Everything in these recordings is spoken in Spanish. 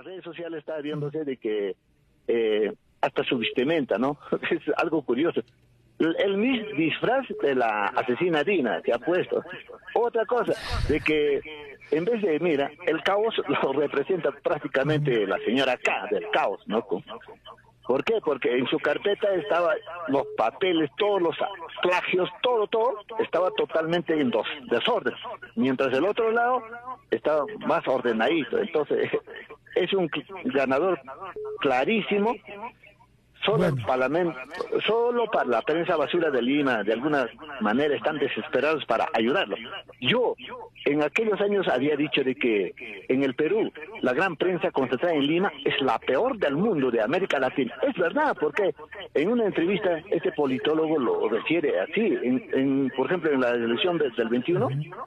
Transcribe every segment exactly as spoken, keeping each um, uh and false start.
las redes sociales está viéndose de que eh, hasta su vestimenta, ¿no? Es algo curioso. El, el mis disfraz de la asesina Dina que ha puesto. Otra cosa, de que en vez de, mira, el caos lo representa prácticamente la señora K del caos, ¿no? ¿Por qué? Porque en su carpeta estaba los papeles, todos los plagios, todo, todo, estaba totalmente en dos, desorden. Mientras el otro lado estaba más ordenadito. Entonces, es un ganador clarísimo. Solo Bueno. el Parlamento, solo para la prensa basura de Lima, de alguna manera están desesperados para ayudarlo. Yo, en aquellos años había dicho de que en el Perú, la gran prensa concentrada en Lima es la peor del mundo, de América Latina. Es verdad, porque en una entrevista este politólogo lo refiere así, en, en, por ejemplo, en la elección de, del veintiuno,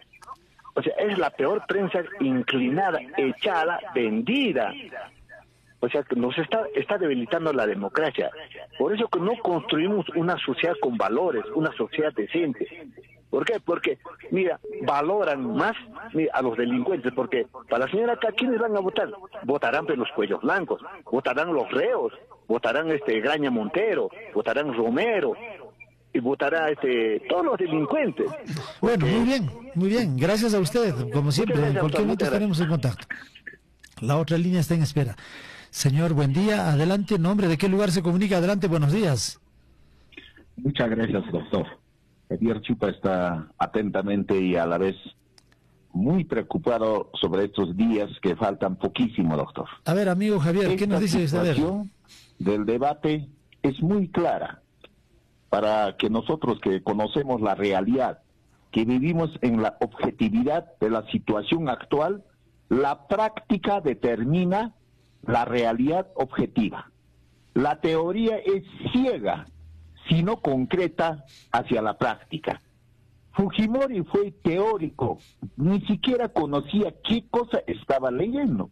o sea, es la peor prensa inclinada, echada, vendida. O sea, que nos está, está debilitando la democracia. Por eso que no construimos una sociedad con valores, una sociedad decente. ¿Por qué? Porque, mira, valoran más mira, a los delincuentes, porque para la señora acá, ¿quiénes van a votar? Votarán por los cuellos blancos, votarán los reos, votarán este Graña Montero, votarán Romero, y votará este todos los delincuentes. Bueno, muy bien, muy bien. Gracias a usted, como siempre. En cualquier momento estaremos en contacto. La otra línea está en espera. Señor, buen día. Adelante, nombre, ¿de qué lugar se comunica? Adelante, buenos días. Muchas gracias, doctor. Javier Chupa está atentamente y a la vez muy preocupado sobre estos días que faltan poquísimo, doctor. A ver, amigo Javier, ¿qué nos dice usted? La situación del debate es muy clara para que nosotros que conocemos la realidad, que vivimos en la objetividad de la situación actual, la práctica determina la realidad objetiva. La teoría es ciega, si no concreta hacia la práctica. Fujimori fue teórico, ni siquiera conocía qué cosa estaba leyendo.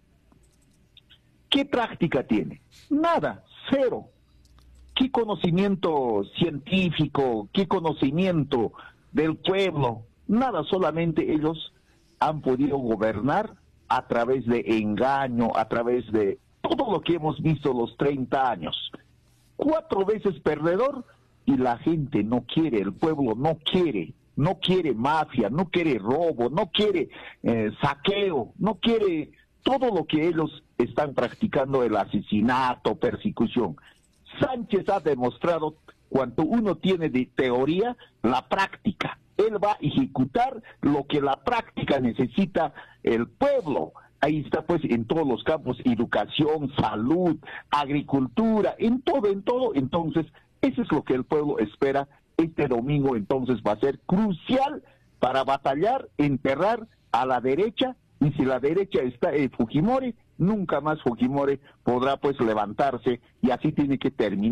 ¿Qué práctica tiene? Nada, cero. ¿Qué conocimiento científico, qué conocimiento del pueblo? Nada, solamente ellos han podido gobernar a través de engaño, a través de todo lo que hemos visto los treinta años. Cuatro veces perdedor y la gente no quiere, el pueblo no quiere, no quiere mafia, no quiere robo, no quiere eh, saqueo, no quiere todo lo que ellos están practicando, el asesinato, persecución. Sánchez ha demostrado, cuando uno tiene de teoría, la práctica. Él va a ejecutar lo que la práctica necesita el pueblo. Ahí está pues en todos los campos, educación, salud, agricultura, en todo, en todo. Entonces, eso es lo que el pueblo espera. Este domingo entonces va a ser crucial para batallar, enterrar a la derecha, y si la derecha está en Fujimori, nunca más Fujimori podrá pues levantarse, y así tiene que terminar.